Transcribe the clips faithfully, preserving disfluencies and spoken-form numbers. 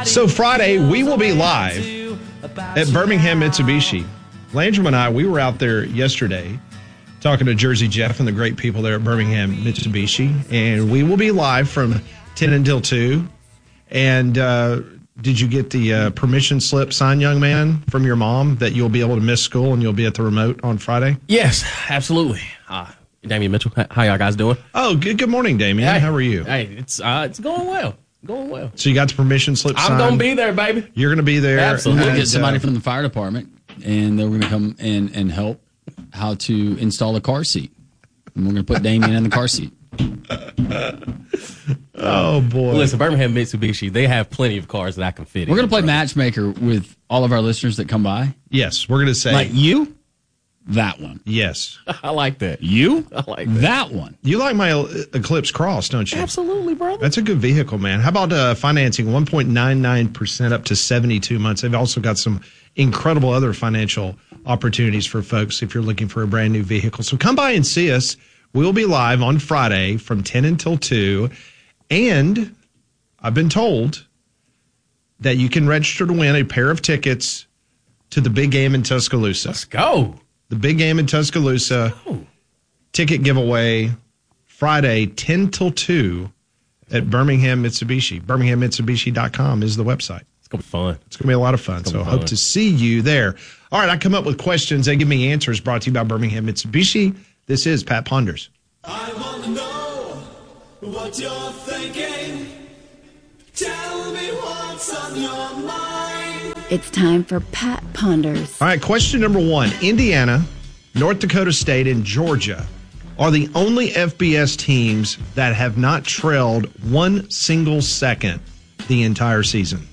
So Friday, we will be live at Birmingham Mitsubishi. Landrum and I, we were out there yesterday talking to Jersey Jeff and the great people there at Birmingham Mitsubishi, and we will be live from ten until two. And uh, did you get the uh, permission slip signed, young man, from your mom that you'll be able to miss school and you'll be at the remote on Friday? Yes, absolutely. Uh, Damian Mitchell, how y'all guys doing? Oh, good, good morning, Damian. Hey, how are you? Hey, it's uh, it's going well. Going well. So you got the permission slip signed? I'm going to be there, baby. You're going to be there. Absolutely. We'll get somebody uh, from the fire department, and they're going to come in and help how to install a car seat. And we're going to put Damien in the car seat. Oh, boy. Listen, Birmingham Mitsubishi, they have plenty of cars that I can fit We're in. going to play bro. matchmaker with all of our listeners that come by. Yes, we're going to say. Like you, that one. Yes. I like that. You, I like that. that one. You like my Eclipse Cross, don't you? Absolutely, brother. That's a good vehicle, man. How about uh, financing one point nine nine percent up to seventy-two months? They've also got some incredible other financial opportunities for folks if you're looking for a brand new vehicle. So come by and see us. We'll be live on Friday from ten until two. And I've been told that you can register to win a pair of tickets to the big game in Tuscaloosa. Let's go. The big game in Tuscaloosa. Oh. Ticket giveaway Friday, ten till two at Birmingham Mitsubishi. Birmingham Mitsubishi dot com is the website. It's going to be fun. It's going to be a lot of fun. So I hope fun. to see you there. All right, I come up with questions. They give me answers, brought to you by Birmingham Mitsubishi. This is Pat Ponders. I want to know what you're thinking. Tell me what's on your mind. It's time for Pat Ponders. All right, question number one. Indiana, North Dakota State, and Georgia are the only F B S teams that have not trailed one single second the entire season.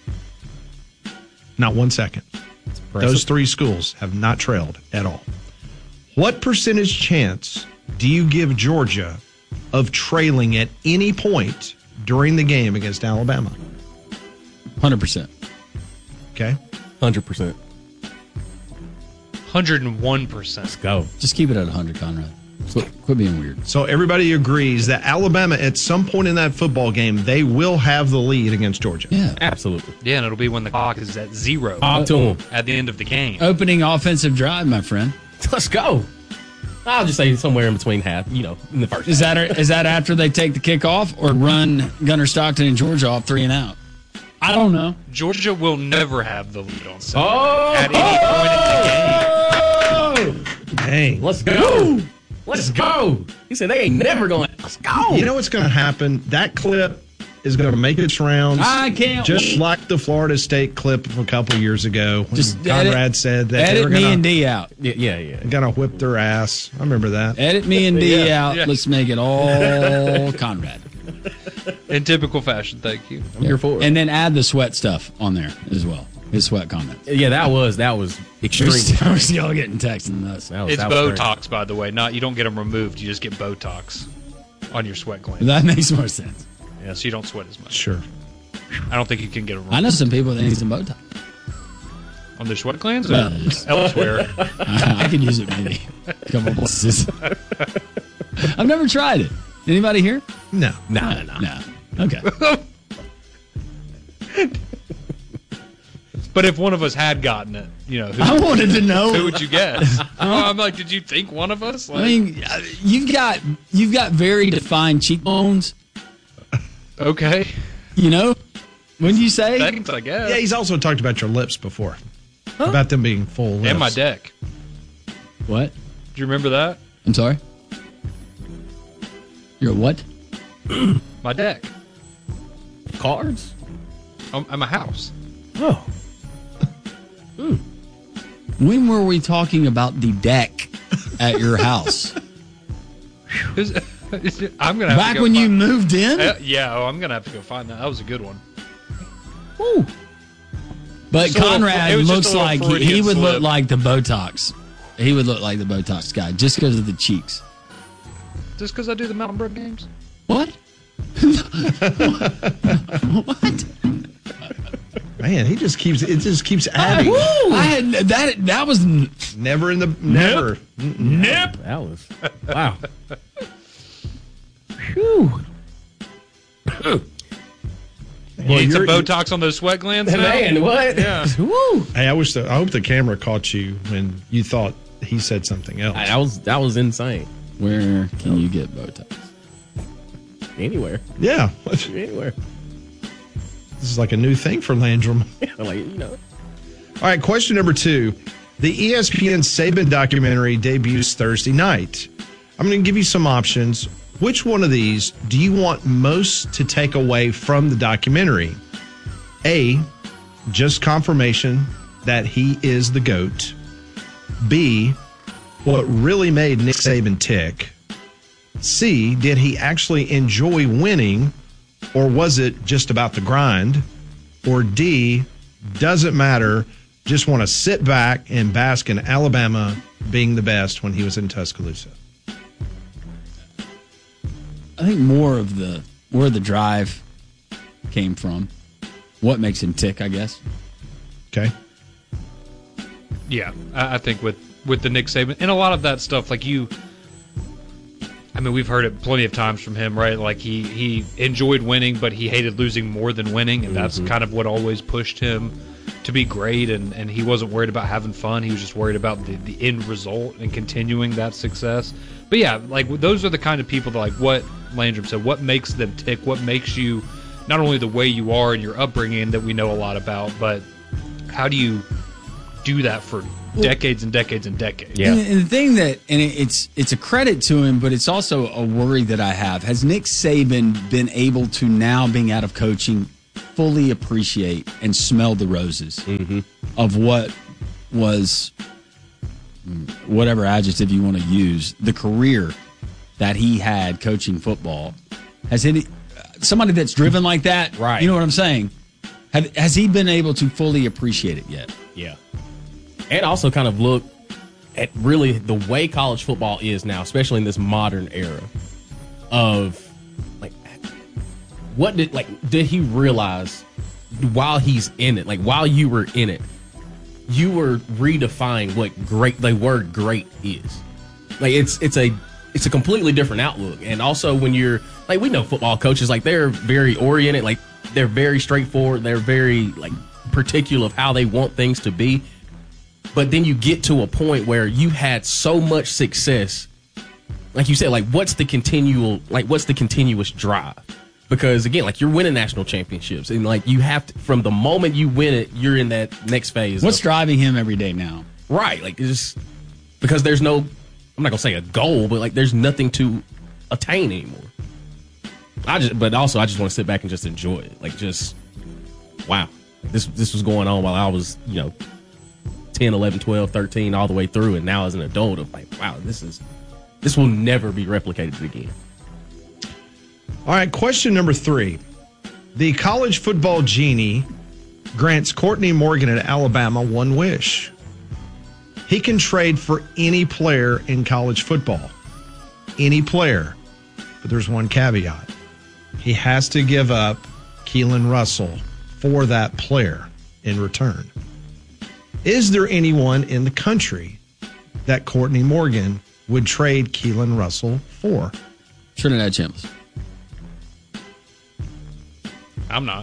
Not one second. Those three schools have not trailed at all. What percentage chance do you give Georgia of trailing at any point during the game against Alabama? one hundred percent. Okay. one hundred percent. one hundred one percent. Let's go. Just keep it at one hundred, Conrad. Quit, quit being weird. So everybody agrees that Alabama, at some point in that football game, they will have the lead against Georgia. Yeah. Absolutely. Yeah, and it'll be when the clock is at zero Talk to him. at the end of the game. Opening offensive drive, my friend. Let's go. I'll just say somewhere in between half, you know, in the first. Is that is that after they take the kickoff or run Gunnar Stockton and Georgia off three and out? I don't know. Georgia will never have the lead on Saturday Oh! at any point in the game. Dang. Let's go. Let's go. He said they ain't never going. Let's go. You know what's going to happen? That clip is going to make its rounds. I can't Just wait. like the Florida State clip of a couple years ago when Just Conrad edit- said that they Edit were me going and to D out. Yeah, yeah, yeah. gonna whip their ass. I remember that. Edit me and D Yeah, out. yeah. Let's make it all Conrad. In typical fashion, thank you. I'm here for it. And then add the sweat stuff on there as well. His sweat comments. yeah, that was that was extreme. I was y'all getting texting us. That was, It's that was Botox, great. by the way. Not you don't get them removed. You just get Botox on your sweat glands. That makes more sense. Yeah, so you don't sweat as much. Sure. I don't think you can get them I removed know some people that need some Botox. on their sweat glands or Well, elsewhere. I could use it maybe. A couple places. I've never tried it. Anybody here? No. Nah, nah, nah. No. Okay. But if one of us had gotten it, you know, I who, wanted to know. who would you guess? I'm like, did you think one of us? Like, I mean, uh, you've got you've got very defined cheekbones. okay, You know, when you say thanks, I guess. Yeah, he's also talked about your lips before. About them being full lips. and my deck. what? Do you remember that? I'm sorry. You're a what? My deck. Cards. I'm at my house. Oh, When were we talking about the deck at your house? Is- I'm gonna have Back to go when you find- moved in? Uh, yeah, oh, I'm gonna have to go find that. That was a good one. Woo. But Just a little- Conrad it was just looks a little like he, he Freudian would look slip. like the Botox. He would look like the Botox guy just because of the cheeks. Just because I do the Mountain Brook games. What? What? Man, he just keeps it just keeps adding. I had that. That was n- Never in the never. nip. that was wow. Whew. You need some you're- Botox on those sweat glands now? Man, what? Yeah. Woo. Hey, I wish. The, I hope the camera caught you when you thought he said something else. I- That was that was insane. Where can you get Botox? Anywhere, yeah, anywhere. this is like a new thing for Landrum. Like you know. All right, question number two. The E S P N Saban documentary debuts Thursday night. I'm going to give you some options. Which one of these do you want most to take away from the documentary? A, just confirmation that he is the GOAT. B, what really made Nick Saban tick. C, did he actually enjoy winning, or was it just about the grind? Or D, doesn't matter, just want to sit back and bask in Alabama being the best when he was in Tuscaloosa? I think more of the where the drive came from. What makes him tick, I guess. Okay. Yeah, I I think with, with the Nick Saban and a lot of that stuff, like you, I mean, we've heard it plenty of times from him, right? Like he, he enjoyed winning, but he hated losing more than winning, and that's kind of what always pushed him to be great. And, and he wasn't worried about having fun; he was just worried about the, the end result and continuing that success. But yeah, like those are the kind of people that, like what Landrum said, what makes them tick, what makes you not only the way you are and your upbringing that we know a lot about, but how do you do that for decades and decades and decades? Yeah. And, and the thing that, and it, it's it's a credit to him, but it's also a worry that I have. Has Nick Saban been able to, now being out of coaching, fully appreciate and smell the roses of what was, whatever adjective you want to use, the career that he had coaching football? Has any somebody that's driven like that, Right. You know what I'm saying? Have, has he been able to fully appreciate it yet? Yeah. And also kind of look at really the way college football is now, especially in this modern era of like what did like did he realize while he's in it, like while you were in it, you were redefining what great the word great is. Like it's it's a it's a completely different outlook. And also when you're like, we know football coaches, like they're very oriented, like they're very straightforward, they're very like particular of how they want things to be. But then you get to a point where you had so much success, like you said, like what's the continual, like what's the continuous drive? Because again, like you're winning national championships, and like you have to, from the moment you win it, you're in that next phase. What's of, driving him every day now? right? Like it's just because there's no, I'm not gonna say a goal, but like there's nothing to attain anymore. I just, but also I just want to sit back and just enjoy it. Like just, wow, this this was going on while I was, you know, ten, eleven, twelve, thirteen, all the way through, and now as an adult, I'm like, wow, this is this will never be replicated again. All right, question number three. The college football genie grants Courtney Morgan at Alabama one wish. He can trade for any player in college football. Any player. But there's one caveat. He has to give up Keelan Russell for that player in return. Is there anyone in the country that Courtney Morgan would trade Keelan Russell for? Trinidad Chambliss. I'm not.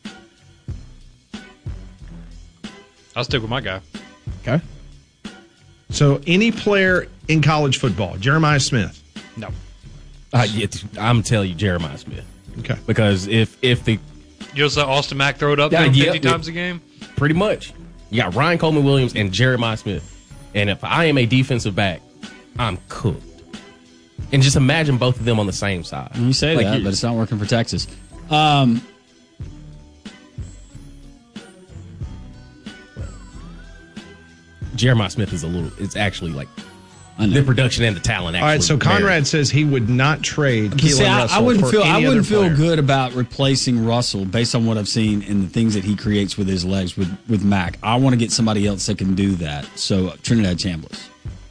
I'll stick with my guy. Okay. So any player in college football, Jeremiah Smith. No. Uh, it's, I'm telling you, Jeremiah Smith. Okay. Because if if the You just let Austin Mack throw it up Yeah, there yeah, fifty yeah. times a game? pretty much you got Ryan Coleman Williams and Jeremiah Smith, and if I am a defensive back, I'm cooked. And just imagine both of them on the same side. You say Like, that, you- but it's not working for Texas. Um, Jeremiah Smith is a little. It's actually like I know. the production and the talent. Actually All right, so Conrad marry. says he would not trade Keelan See, I, Russell I wouldn't for feel. any I other wouldn't feel player. good about replacing Russell based on what I've seen and the things that he creates with his legs with with Mac. I want to get somebody else that can do that. So uh, Trinidad Chambliss.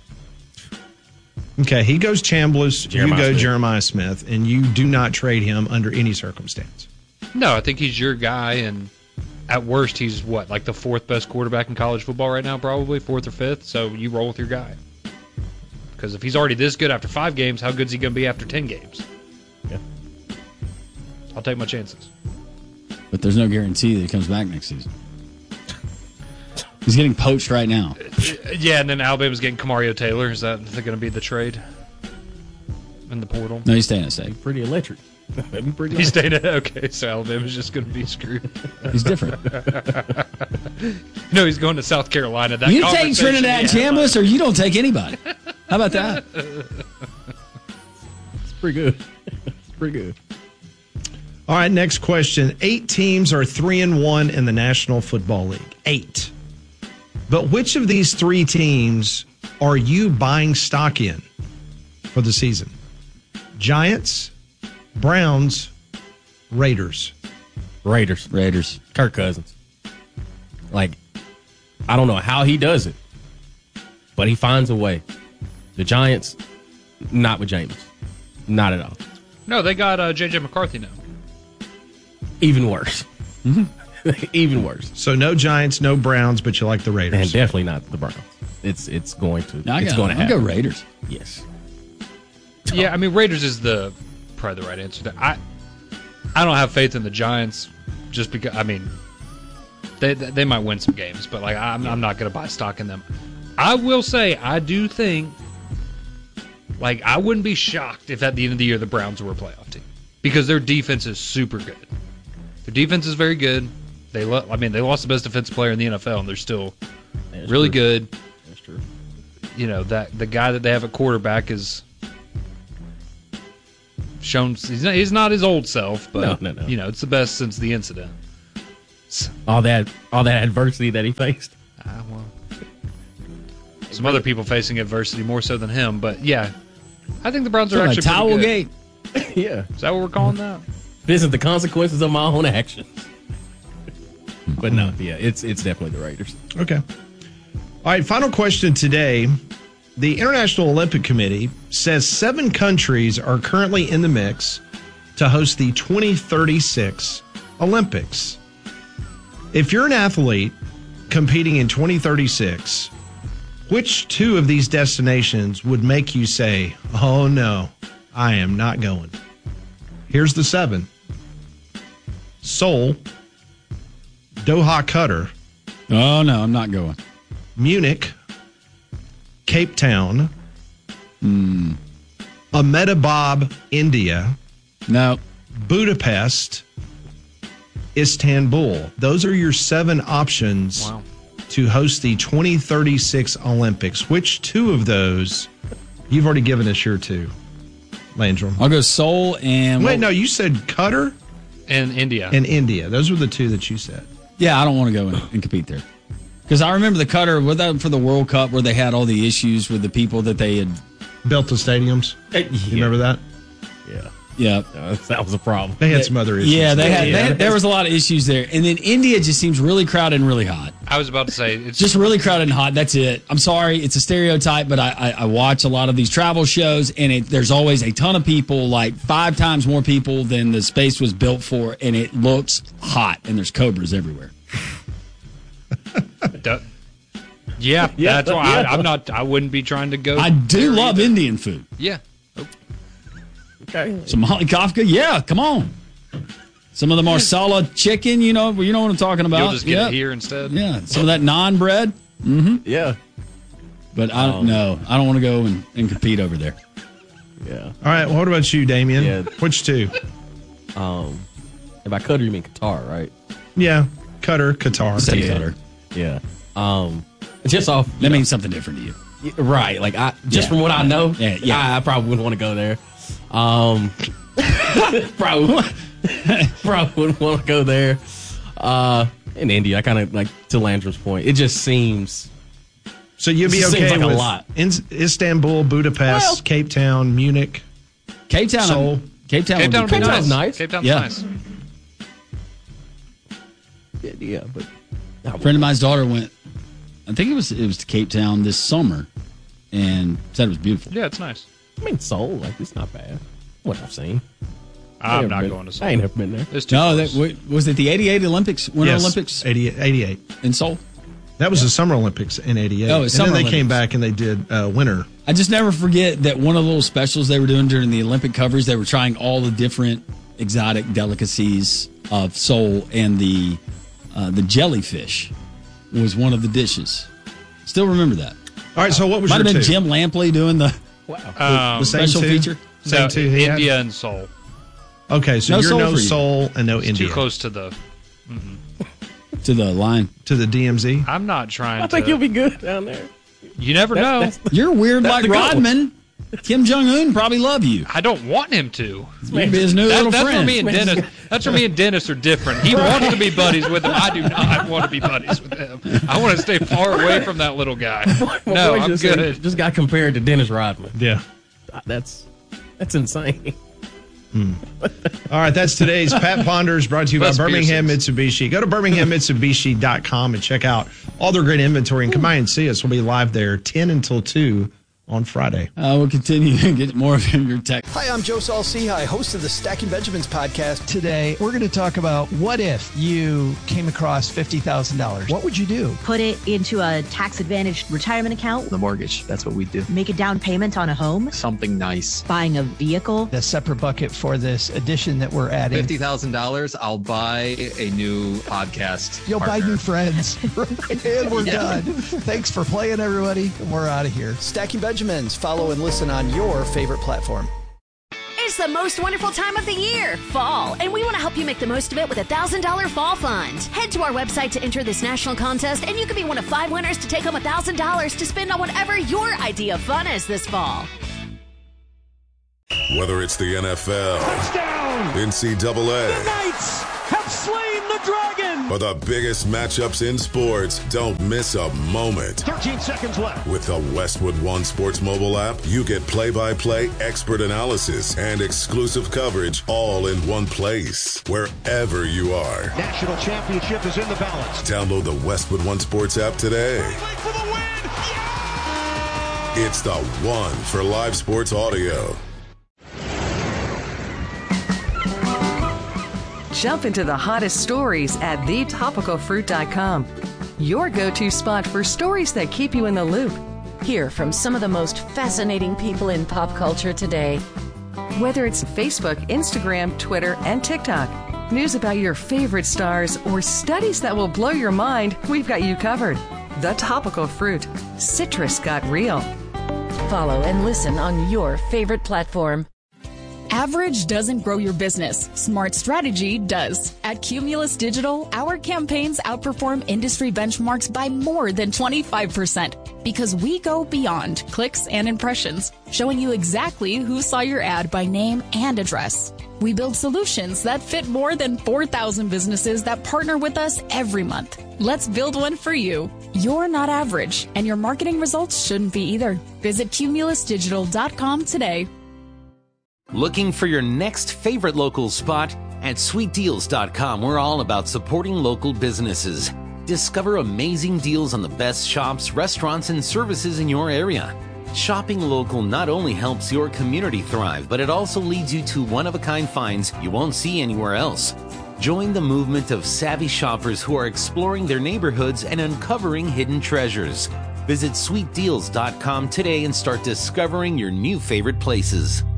Okay, he goes Chambliss, Jeremiah you go Smith. Jeremiah Smith, and you do not trade him under any circumstance. No, I think he's your guy, and at worst, he's what, like the fourth best quarterback in college football right now, probably fourth or fifth. So you roll with your guy. Because if he's already this good after five games, how good is he going to be after ten games? Yeah. I'll take my chances. But there's no guarantee that he comes back next season. He's getting poached right now. Yeah, and then Alabama's getting Kamario Taylor. Is that going to be the trade in the portal? No, he's staying at state. Pretty electric. That'd be pretty He's electric. staying at, okay, so Alabama's just going to be screwed. He's different. No, he's going to South Carolina. That You take conversation, Trinidad yeah, Chambliss or you don't take anybody. How about that? It's pretty good. It's pretty good. All right, next question. Eight teams are three and one in the National Football League. Eight. But which of these three teams are you buying stock in for the season? Giants, Browns, Raiders. Raiders. Raiders. Kirk Cousins. Like, I don't know how he does it, but he finds a way. The Giants, not with Jameis. Not at all. No, they got uh, J J McCarthy now. Even worse. Even worse. So no Giants, no Browns, but you like the Raiders. And definitely not the Browns. It's it's going to No, I it's got, going to I'll happen. go Raiders. Yes. Yeah, I mean Raiders is the probably the right answer. There. I I don't have faith in the Giants just because I mean they they might win some games, but like I'm I'm not going to buy stock in them. I will say I do think like I wouldn't be shocked if at the end of the year the Browns were a playoff team because their defense is super good. Their defense is very good. They lo- I mean they lost the best defensive player in the N F L and they're still That's really true. good. That's true. You know that the guy that they have at quarterback is shown he's not, he's not his old self, but No, no, no. you know it's the best since the incident. All that all that adversity that he faced. Ah, well, some other people facing adversity more so than him, but yeah, I think the Browns are Like actually Towel pretty good. Gate. Yeah. Is that what we're calling that? This is the consequences of my own actions. But no, yeah, it's it's definitely the Raiders. Okay. All right, final question today. The International Olympic Committee says seven countries are currently in the mix to host the twenty thirty-six Olympics. If you're an athlete competing in twenty thirty-six, which two of these destinations would make you say, oh no, I am not going? Here's the seven. Seoul, Doha, Qatar, Oh, no, I'm not going. Munich, Cape Town, Hmm. Ahmedabad, India, No. Budapest, Istanbul. Those are your seven options Wow. to host the twenty thirty-six Olympics. Which two of those? You've already given us your two, Landrum. I'll go Seoul and... Wait, no, you said Qatar And India. and India. Those were the two that you said. Yeah, I don't want to go and, and compete there. Because I remember the Qatar, was that for the World Cup where they had all the issues with the people that they had... Built the stadiums. You remember that? Yeah. Yeah. Uh, that was a problem. They had some other issues. Yeah, they had, Yeah. they had there was a lot of issues there. And then India just seems really crowded and really hot. I was about to say it's Just really crowded and hot. That's it. I'm sorry, it's a stereotype, but I, I, I watch a lot of these travel shows, and it, there's always a ton of people, like five times more people than the space was built for, and it looks hot, and there's cobras everywhere. du- yeah, Yeah, that's why yeah. I, I'm not. I wouldn't be trying to go. I do love Indian food. Yeah. Okay. Somali kafka, yeah, come on. Some of the marsala chicken, you know, you know what I'm talking about. You'll just get Yep. it here instead. Yeah, some of that naan bread. Yeah. But I don't know. I don't want to go and, and compete over there. Yeah. All right, well, what about you, Damien? Yeah. Which two? Um, if by Qatar, you mean Qatar, right? Yeah, Qatar, Qatar. Say Yeah. Qatar. Yeah. Um, just off. That means something different to you. Yeah, right. Like I just Yeah. from what I know, Yeah, yeah. I, I probably wouldn't want to go there. Um, probably probably wouldn't want to go there. Uh, in India, I kind of like to Landrum's point. It just seems So you'd be Seems okay like a with lot. In- Istanbul, Budapest, Well- Cape Town, Munich. Cape Town. Seoul. Cape Town. Cape would Town be would be cool. Town's nice. nice. Cape Town's Yeah. nice. yeah, yeah but A friend of mine's daughter went. I think it was it was to Cape Town this summer, and said it was beautiful. Yeah, it's nice. I mean Seoul, like it's not bad. What I've seen. I I'm ain't not never been- going to Seoul. I ain't never been there. It's too No, close. that, wait, was it the eighty-eight Olympics, Winter Yes, Olympics eighty, eighty-eight. in Seoul? That was the Summer Olympics in eighty-eight. Oh, it was and then Summer they came Olympics. back and they did uh, Winter. I just never forget that one of the little specials they were doing during the Olympic coverage, they were trying all the different exotic delicacies of Seoul, and the uh, the jellyfish was one of the dishes. Still remember that. All right, so what was Might your have been two? Jim Lampley doing the, Wow. the, Um, the same special two? feature. Same No, two he had? India and Seoul. Okay, so No you're Seoul no for you. Seoul and no It's India. too close to the. To the line. To the D M Z? I'm not trying I to. think you'll be good down there. You never know. That's, that's, You're weird That's like the goal. Rodman. Kim Jong-un probably love you. I don't want him to. You can be his new That, little that's friend. where me and Dennis. That's where me and Dennis are different. He wants to be buddies with him. I do not want to be buddies with him. I want to stay far away from that little guy. my No, boy I'm just, good. Just got compared to Dennis Rodman. Yeah. That's that's insane. All right, that's today's Pat Ponders, brought to you by Plus Birmingham Pearsons. Mitsubishi. Go to birmingham mitsubishi dot com and check out all their great inventory. And come by and see us. We'll be live there ten until two on Friday. Uh, we'll continue and get more of your tech. Hi, I'm Joe Saul-Sehy, host of the Stacking Benjamins podcast. Today, we're going to talk about what if you came across fifty thousand dollars? What would you do? Put it into a tax-advantaged retirement account, The mortgage, that's what we do. make a down payment on a home, Something nice. buying a vehicle. A separate bucket for this edition that we're adding. fifty thousand dollars, I'll buy a new podcast. You'll buy partner. new friends. And we're done. Thanks for playing, everybody. And we're out of here. Stacking Benjamins. Follow and listen on your favorite platform. It's the most wonderful time of the year, fall, and we want to help you make the most of it with a one thousand dollars Fall Fund. Head to our website to enter this national contest, and you could be one of five winners to take home one thousand dollars to spend on whatever your idea of fun is this fall. Whether it's the N F L, touchdown, N C double A, The Knights have slain the dragon. or the biggest matchups in sports, don't miss a moment. thirteen seconds left. With the Westwood One Sports mobile app, you get play-by-play expert analysis and exclusive coverage all in one place, wherever you are. National championship is in the balance. Download the Westwood One Sports app today. For the win. It's the one for live sports audio. Jump into the hottest stories at the topical fruit dot com. Your go-to spot for stories that keep you in the loop. Hear from some of the most fascinating people in pop culture today. Whether it's Facebook, Instagram, Twitter, and TikTok, news about your favorite stars, or studies that will blow your mind, we've got you covered. The Topical Fruit. Citrus got real. Follow and listen on your favorite platform. Average doesn't grow your business. Smart strategy does. At Cumulus Digital, our campaigns outperform industry benchmarks by more than twenty-five percent because we go beyond clicks and impressions, showing you exactly who saw your ad by name and address. We build solutions that fit more than four thousand businesses that partner with us every month. Let's build one for you. You're not average, and your marketing results shouldn't be either. Visit cumulus digital dot com today. Looking for your next favorite local spot? At sweet deals dot com, we're all about supporting local businesses. Discover amazing deals on the best shops, restaurants, and services in your area. Shopping local not only helps your community thrive, but it also leads you to one-of-a-kind finds you won't see anywhere else. Join the movement of savvy shoppers who are exploring their neighborhoods and uncovering hidden treasures. Visit sweet deals dot com today and start discovering your new favorite places.